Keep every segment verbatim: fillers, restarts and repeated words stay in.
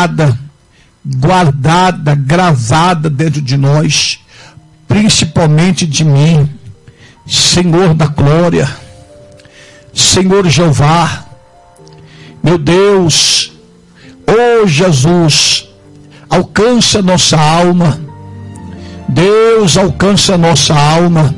marcada, guardada, gravada dentro de nós, principalmente de mim, Senhor da glória, Senhor Jeová, meu Deus, oh Jesus, alcança nossa alma, Deus alcança nossa alma,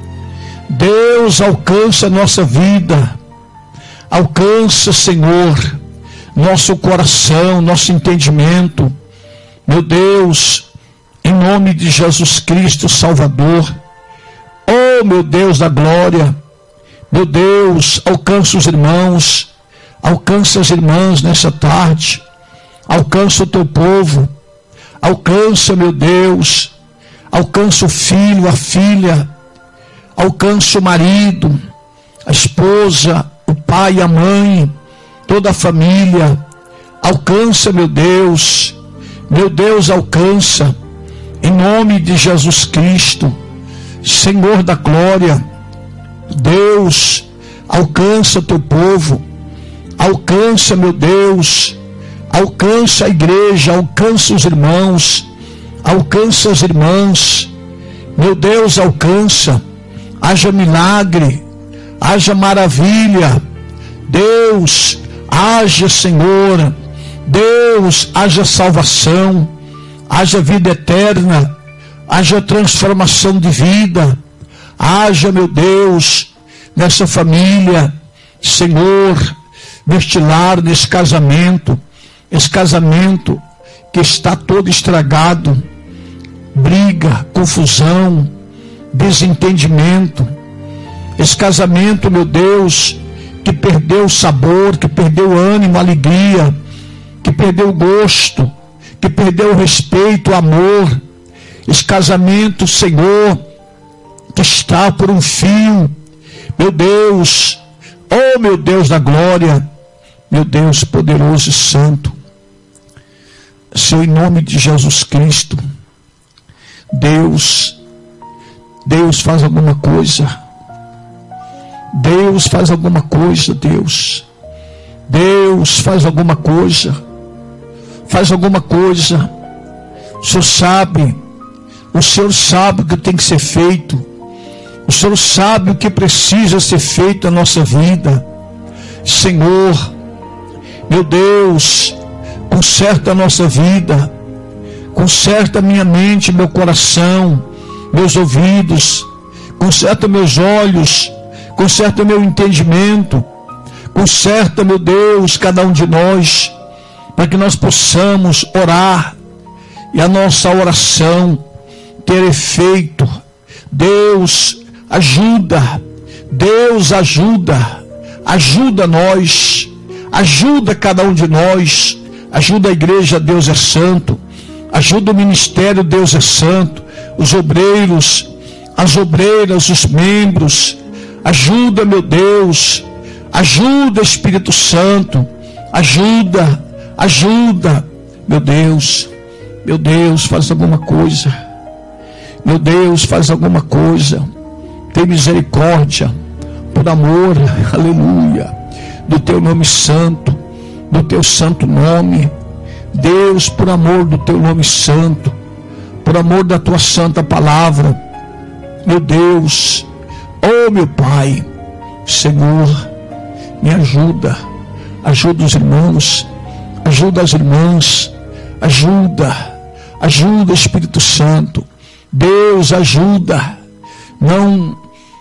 Deus alcança nossa vida, alcança, Senhor, nosso coração, nosso entendimento, meu Deus, em nome de Jesus Cristo Salvador. Oh, meu Deus da glória, meu Deus, alcança os irmãos, alcança as irmãs nessa tarde, alcança o teu povo, alcança, meu Deus, alcança o filho, a filha, alcança o marido, a esposa, o pai, a mãe, toda a família, alcança, meu Deus, meu Deus, alcança, em nome de Jesus Cristo, Senhor da glória, Deus, alcança o teu povo, alcança, meu Deus, alcança a igreja, alcança os irmãos, alcança as irmãs, meu Deus, alcança, haja milagre, haja maravilha, Deus, haja, Senhor, Deus, haja salvação, haja vida eterna, haja transformação de vida, haja, meu Deus, nessa família, Senhor, neste lar, nesse casamento, esse casamento que está todo estragado, briga, confusão, desentendimento, esse casamento, meu Deus, que perdeu o sabor, que perdeu o ânimo, a alegria, que perdeu o gosto, que perdeu o respeito, o amor, esse casamento, Senhor, que está por um fio, meu Deus, oh meu Deus da glória, meu Deus poderoso e santo, Senhor, em nome de Jesus Cristo, Deus, Deus faz alguma coisa, Deus faz alguma coisa, Deus, Deus faz alguma coisa, faz alguma coisa, o Senhor sabe, o Senhor sabe o que tem que ser feito, o Senhor sabe o que precisa ser feito na nossa vida, Senhor, meu Deus, conserta a nossa vida, conserta a minha mente, meu coração, meus ouvidos, conserta meus olhos, conserta meu entendimento, conserta, meu Deus, cada um de nós, para que nós possamos orar e a nossa oração ter efeito. Deus ajuda, Deus ajuda, ajuda nós, ajuda cada um de nós, ajuda a igreja, Deus é santo, ajuda o ministério, Deus é santo, os obreiros, as obreiras, os membros, ajuda, meu Deus, ajuda, Espírito Santo, ajuda, ajuda, meu Deus, meu Deus, faz alguma coisa, meu Deus, faz alguma coisa, tem misericórdia, por amor, aleluia, do teu nome santo, do teu santo nome, Deus, por amor do teu nome santo, por amor da tua santa palavra, meu Deus, oh meu Pai, Senhor, me ajuda, ajuda os irmãos, ajuda as irmãs, ajuda, ajuda, Espírito Santo, Deus, ajuda, não,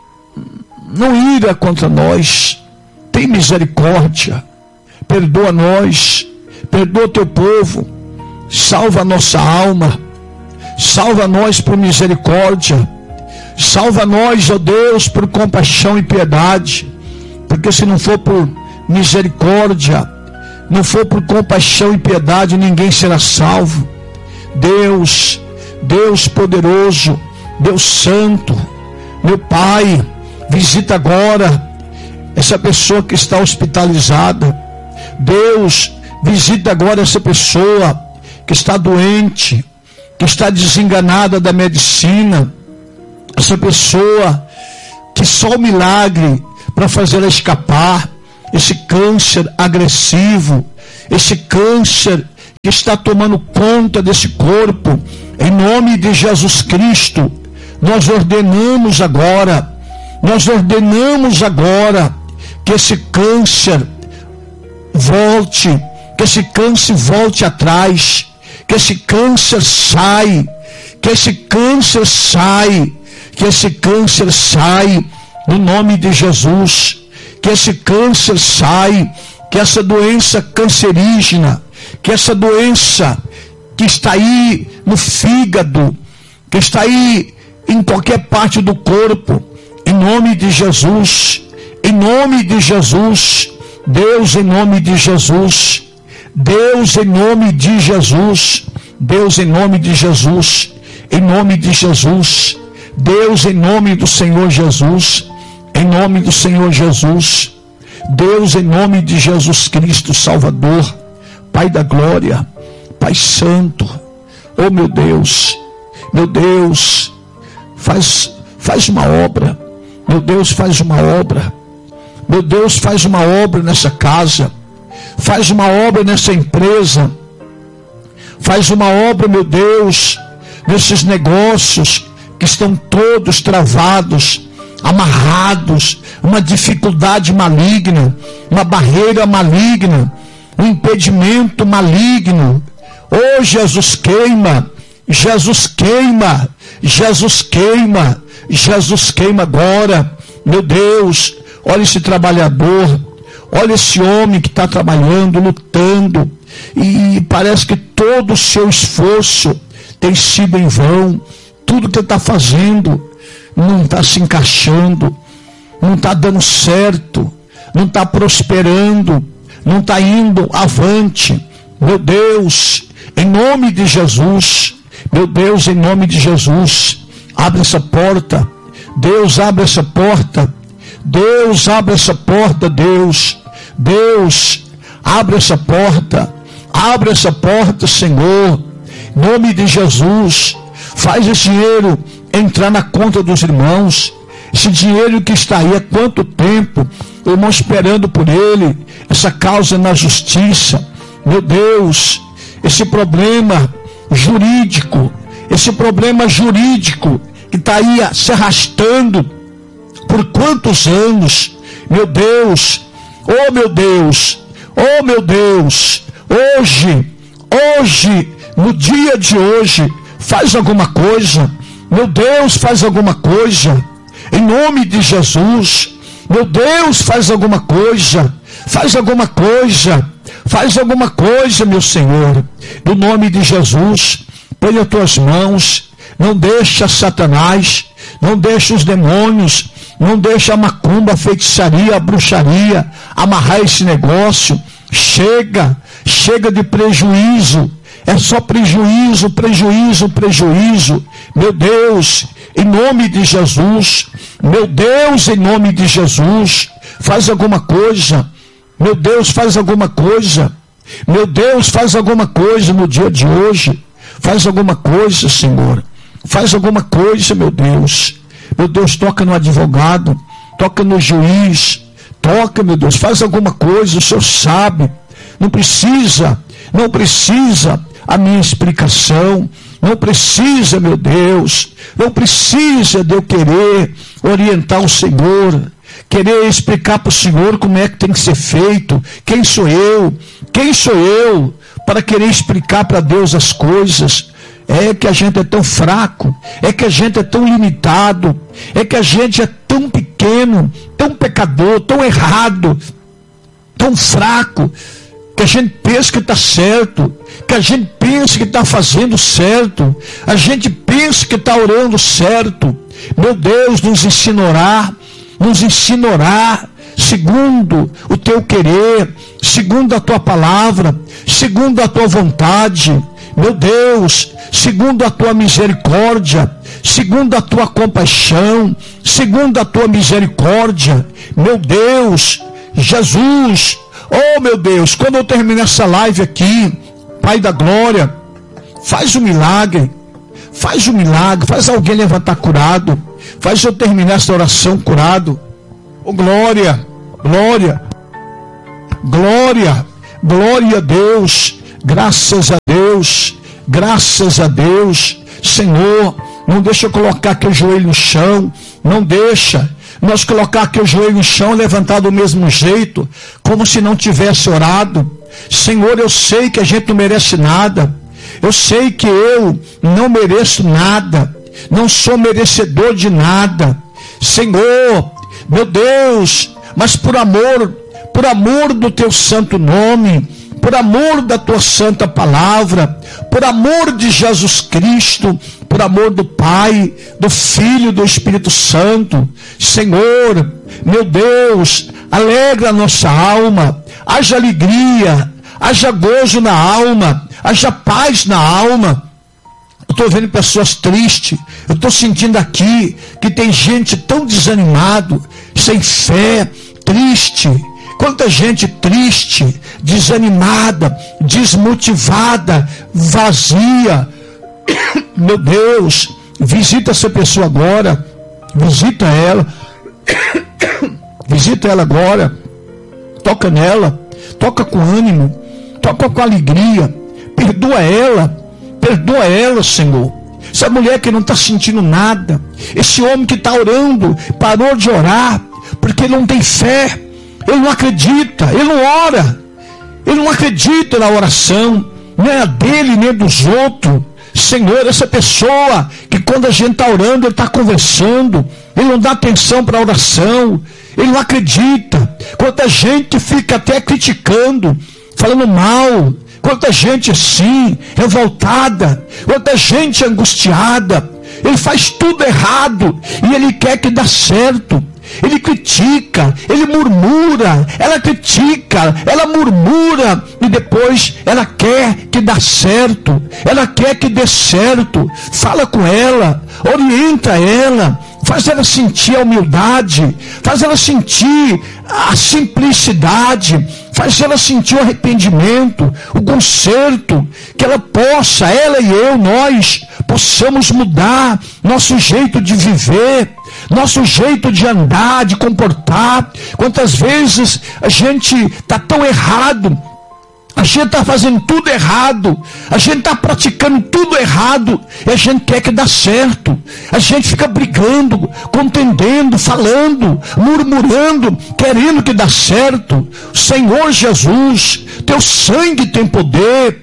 não ira contra nós, tem misericórdia, perdoa nós, perdoa o teu povo, salva a nossa alma, salva nós por misericórdia, salva nós, ó Deus, por compaixão e piedade, porque se não for por misericórdia, não for por compaixão e piedade, ninguém será salvo. Deus, Deus poderoso, Deus santo, meu Pai, visita agora essa pessoa que está hospitalizada. Deus, visita agora essa pessoa que está doente, que está desenganada da medicina, essa pessoa que só o milagre para fazer ela escapar, esse câncer agressivo, esse câncer que está tomando conta desse corpo, em nome de Jesus Cristo, nós ordenamos agora, nós ordenamos agora que esse câncer volte, que esse câncer volte atrás, que esse câncer sai, que esse câncer sai, que esse câncer sai, no nome de Jesus, que esse câncer sai, que essa doença cancerígena, que essa doença que está aí no fígado, que está aí em qualquer parte do corpo, em nome de Jesus, em nome de Jesus, Deus, em nome de Jesus, Deus, em nome de Jesus, Deus, em nome de Jesus, em nome de Jesus, Deus, em nome do Senhor Jesus, em nome do Senhor Jesus, Deus, em nome de Jesus Cristo, Salvador, Pai da glória, Pai Santo, oh meu Deus, meu Deus, faz, faz uma obra, meu Deus, faz uma obra, meu Deus, faz uma obra nessa casa, faz uma obra nessa empresa, faz uma obra, meu Deus, nesses negócios que estão todos travados, amarrados, uma dificuldade maligna, uma barreira maligna, um impedimento maligno. Oh, Jesus queima, Jesus queima, Jesus queima, Jesus queima agora, meu Deus. Olha esse trabalhador, olha esse homem que está trabalhando, lutando, e parece que todo o seu esforço tem sido em vão. Tudo que ele está fazendo não está se encaixando, não está dando certo, não está prosperando, não está indo avante. Meu Deus, em nome de Jesus, meu Deus, em nome de Jesus, abre essa porta, Deus, abre essa porta, Deus, abre essa porta, Deus, Deus, abre essa porta, abre essa porta, Senhor, em nome de Jesus, faz esse dinheiro entrar na conta dos irmãos, esse dinheiro que está aí há quanto tempo, o irmão esperando por ele, essa causa na justiça, meu Deus, esse problema jurídico, esse problema jurídico que está aí se arrastando por quantos anos, meu Deus, oh meu Deus, oh meu Deus, hoje, hoje, no dia de hoje, faz alguma coisa, meu Deus, faz alguma coisa, em nome de Jesus, meu Deus, faz alguma coisa, faz alguma coisa, faz alguma coisa, meu Senhor, no nome de Jesus, põe as tuas mãos, não deixa Satanás, não deixa os demônios, não deixa a macumba, a feitiçaria, a bruxaria, amarrar esse negócio, chega, chega de prejuízo, é só prejuízo, prejuízo, prejuízo, meu Deus, em nome de Jesus, meu Deus, em nome de Jesus, faz alguma coisa, meu Deus, faz alguma coisa, meu Deus, faz alguma coisa no dia de hoje, faz alguma coisa, Senhor, faz alguma coisa, meu Deus, meu Deus, toca no advogado, toca no juiz, toca, meu Deus, faz alguma coisa, o Senhor sabe, não precisa, não precisa a minha explicação, não precisa, meu Deus, não precisa de eu querer orientar o Senhor, querer explicar para o Senhor como é que tem que ser feito. Quem sou eu? Quem sou eu para querer explicar para Deus as coisas? É que a gente é tão fraco, é que a gente é tão limitado, é que a gente é tão pequeno, tão pecador, tão errado, tão fraco, que a gente pensa que está certo, que a gente pensa que está fazendo certo, a gente pensa que está orando certo. Meu Deus, nos ensina a orar, nos ensina a orar segundo o teu querer, segundo a tua palavra, segundo a tua vontade. Meu Deus, segundo a tua misericórdia, segundo a tua compaixão, segundo a tua misericórdia. Meu Deus, Jesus, oh meu Deus, quando eu terminar essa live aqui, Pai da glória, faz um milagre, faz um milagre, faz alguém levantar curado, faz eu terminar essa oração curado. Oh glória, glória, glória, glória a Deus, Graças a Deus, graças a Deus. Senhor, não deixa eu colocar aqui o joelho no chão, não deixa nós colocar aqui o joelho no chão, levantar do mesmo jeito, como se não tivesse orado. Senhor, eu sei que a gente não merece nada, eu sei que eu não mereço nada, não sou merecedor de nada, Senhor, meu Deus, mas por amor, por amor do teu santo nome, por amor da tua santa palavra, por amor de Jesus Cristo, por amor do Pai, do Filho, do Espírito Santo, Senhor, meu Deus, alegra a nossa alma, haja alegria, haja gozo na alma, haja paz na alma. Eu estou vendo pessoas tristes, eu estou sentindo aqui que tem gente tão desanimado, sem fé, triste. Quanta gente triste, desanimada, desmotivada, vazia. Meu Deus, visita essa pessoa agora, visita ela, visita ela agora, toca nela, toca com ânimo, toca com alegria, perdoa ela, perdoa ela, Senhor. Essa mulher que não está sentindo nada, esse homem que está orando, parou de orar, porque ele não tem fé, ele não acredita, ele não ora, ele não acredita na oração, não é a dele nem dos outros. Senhor, essa pessoa que quando a gente está orando, ele está conversando, ele não dá atenção para a oração, ele não acredita. Quanta gente fica até criticando, falando mal, quanta gente assim, revoltada, quanta gente angustiada, ele faz tudo errado e ele quer que dê certo. Ele critica, ele murmura, ela critica, ela murmura e depois ela quer que dê certo, ela quer que dê certo. Fala com ela, orienta ela, faz ela sentir a humildade, faz ela sentir a simplicidade, faz ela sentir o arrependimento, o conserto, que ela possa, ela e eu, nós, possamos mudar nosso jeito de viver, nosso jeito de andar, de comportar. Quantas vezes a gente está tão errado, a gente está fazendo tudo errado, a gente está praticando tudo errado, e a gente quer que dê certo, a gente fica brigando, contendendo, falando, murmurando, querendo que dê certo. Senhor Jesus, teu sangue tem poder,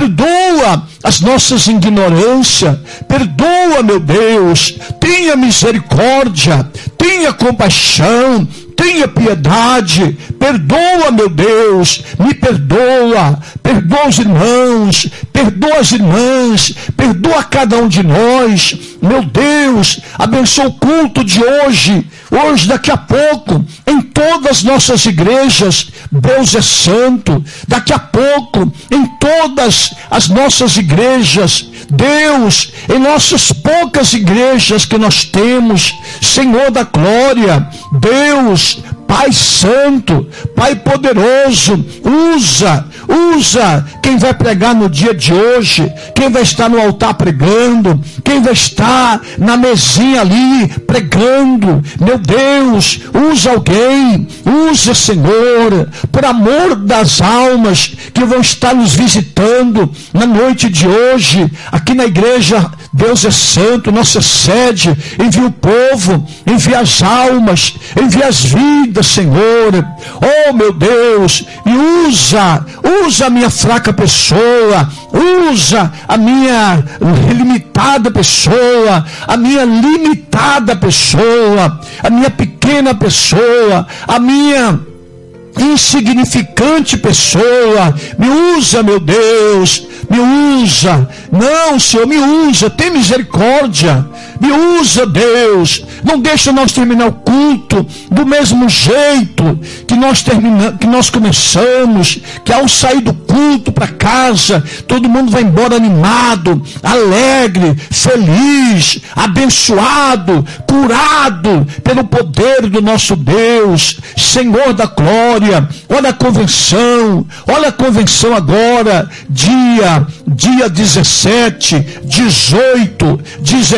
perdoa as nossas ignorâncias, perdoa, meu Deus, tenha misericórdia, tenha compaixão, tenha piedade, perdoa, meu Deus, me perdoa, perdoa os irmãos, perdoa as irmãs, perdoa cada um de nós, meu Deus, abençoa o culto de hoje, hoje, daqui a pouco, em todas as nossas igrejas, Deus é santo, daqui a pouco, em todas as nossas igrejas, Deus, em nossas poucas igrejas que nós temos, Senhor da glória, Deus, Pai santo, Pai poderoso, usa, usa quem vai pregar no dia de hoje, quem vai estar no altar pregando, quem vai estar na mesinha ali pregando, meu Deus, usa alguém, usa, Senhor, por amor das almas que vão estar nos visitando na noite de hoje, aqui na igreja Deus é santo, nossa sede, envia o povo, envia as almas, envia as vidas, Senhor, oh meu Deus, e usa, usa a minha fraca pessoa, usa a minha limitada pessoa, a minha limitada pessoa, a minha pequena pessoa, a minha insignificante pessoa, me usa, meu Deus, me usa, não, Senhor, me usa, tem misericórdia, me usa, Deus, não deixa nós terminar o culto do mesmo jeito que nós terminamos, que nós começamos, que ao sair do culto para casa, todo mundo vai embora animado, alegre, feliz, abençoado, curado pelo poder do nosso Deus, Senhor da glória. Olha a convenção, olha a convenção agora, dia, dia dezessete, dezoito, dezenove,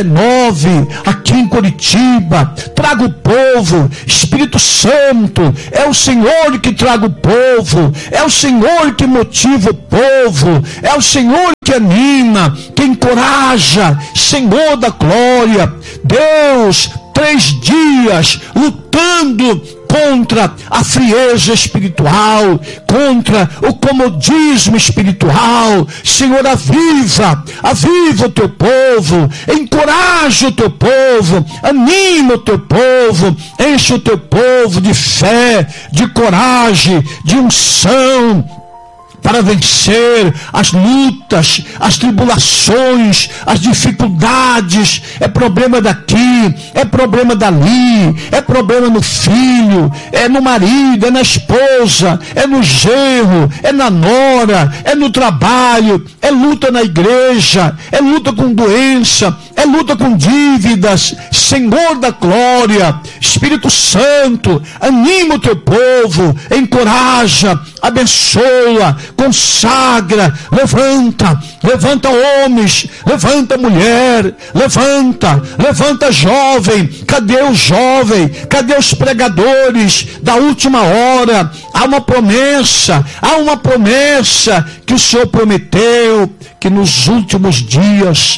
move aqui em Curitiba, traga o povo. Espírito Santo, é o Senhor que traga o povo, é o Senhor que motiva o povo, é o Senhor que anima, que encoraja. Senhor da glória, Deus, três dias lutando contra a frieza espiritual, contra o comodismo espiritual. Senhor, aviva, aviva o teu povo, encoraja o teu povo, anima o teu povo, enche o teu povo de fé, de coragem, de unção, para vencer as lutas, as tribulações, as dificuldades. É problema daqui, é problema dali, é problema no filho, é no marido, é na esposa, é no genro, é na nora, é no trabalho, é luta na igreja, é luta com doença, é luta com dívidas. Senhor da glória, Espírito Santo, anima o teu povo, encoraja, abençoa, consagra, levanta, levanta homens, levanta mulher, levanta, levanta jovem. Cadê o jovem? Cadê os pregadores da última hora? Há uma promessa, há uma promessa que o Senhor prometeu, que nos últimos dias,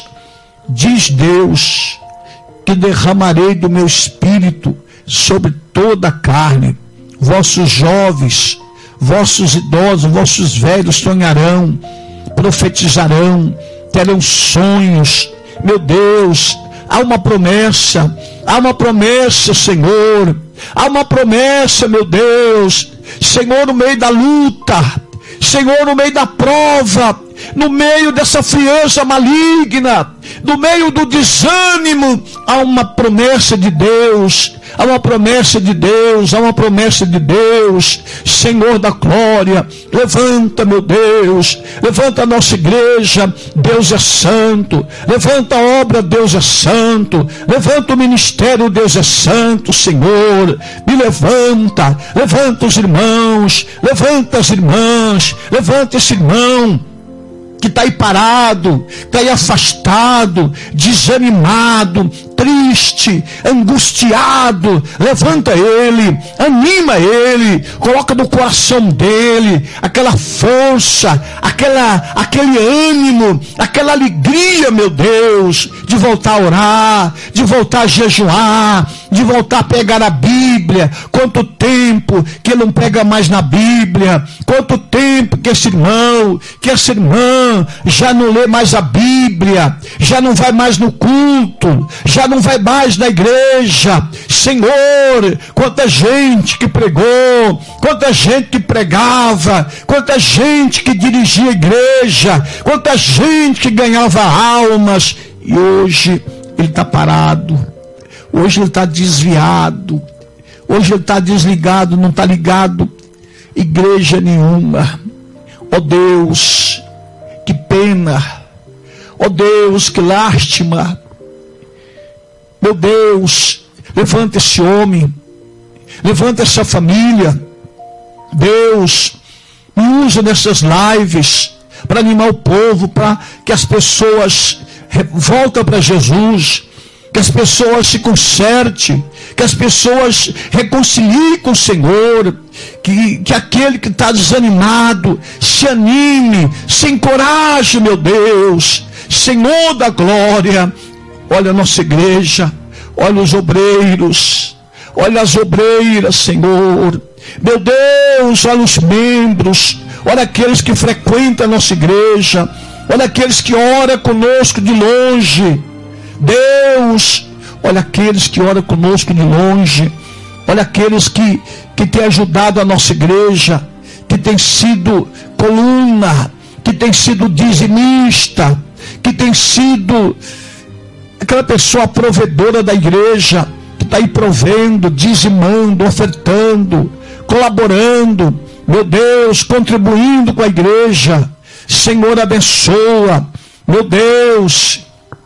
diz Deus, que derramarei do meu espírito sobre toda a carne. Vossos jovens, vossos idosos, vossos velhos sonharão, profetizarão, terão sonhos. Meu Deus, há uma promessa, há uma promessa, Senhor, há uma promessa, meu Deus. Senhor, no meio da luta, Senhor, no meio da prova, no meio dessa frieza maligna, no meio do desânimo, há uma promessa de Deus, há uma promessa de Deus, há uma promessa de Deus. Senhor da glória, levanta, meu Deus, levanta a nossa igreja, Deus é santo, levanta a obra, Deus é santo, levanta o ministério, Deus é santo. Senhor, me levanta, levanta os irmãos, levanta as irmãs, levanta esse irmão que está aí parado, está aí afastado, desanimado, triste, angustiado. Levanta ele, anima ele, coloca no coração dele aquela força, aquela, aquele ânimo, aquela alegria, meu Deus, de voltar a orar, de voltar a jejuar, de voltar a pegar a Bíblia. Quanto tempo que ele não pega mais na Bíblia, quanto tempo que esse irmão, que essa irmã já não lê mais a Bíblia, já não vai mais no culto, já não vai mais na igreja. Senhor, quanta gente que pregou, quanta gente que pregava, quanta gente que dirigia a igreja, quanta gente que ganhava almas, e hoje ele está parado, hoje ele está desviado, hoje ele está desligado, não está ligado igreja nenhuma. Ó Deus, que pena, ó Deus, que lástima. Meu Deus, levanta esse homem, levanta essa família. Deus, me usa nessas lives para animar o povo, para que as pessoas voltem para Jesus, que as pessoas se consertem, que as pessoas reconciliem com o Senhor, que, que aquele que está desanimado se anime, se encoraje, meu Deus. Senhor da glória, olha a nossa igreja, olha os obreiros, olha as obreiras, Senhor. Meu Deus, olha os membros, olha aqueles que frequentam a nossa igreja, olha aqueles que oram conosco de longe. Deus, olha aqueles que oram conosco de longe, olha aqueles que, que têm ajudado a nossa igreja, que tem sido coluna, que tem sido dizimista, que tem sido aquela pessoa provedora da igreja, que está aí provendo, dizimando, ofertando, colaborando, meu Deus, contribuindo com a igreja. Senhor, abençoa, meu Deus.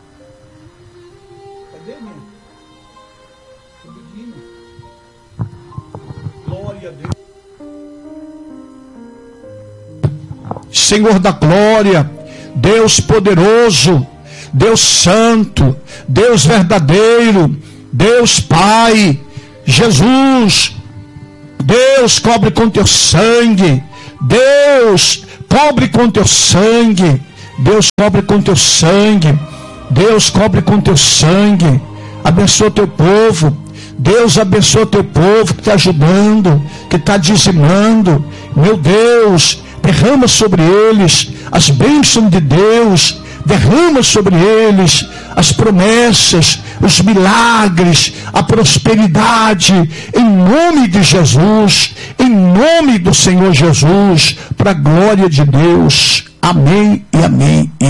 Glória a Deus. Senhor da glória, Deus poderoso, Deus santo, Deus verdadeiro, Deus Pai, Jesus, Deus cobre com teu sangue, Deus cobre com teu sangue, Deus cobre com teu sangue, Deus cobre com teu sangue, abençoa teu povo, Deus abençoa teu povo que está ajudando, que está dizimando, meu Deus, derrama sobre eles as bênçãos de Deus, derrama sobre eles as promessas, os milagres, a prosperidade, em nome de Jesus, em nome do Senhor Jesus, para a glória de Deus. Amém e amém e